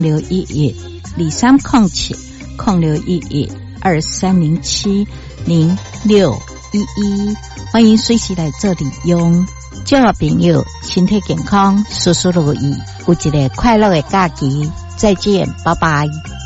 0611-2307-0611-2307-0611，欢迎随时来做利用。祝我朋友身体健康，事事如意，有一个快乐的假期。再见，拜拜。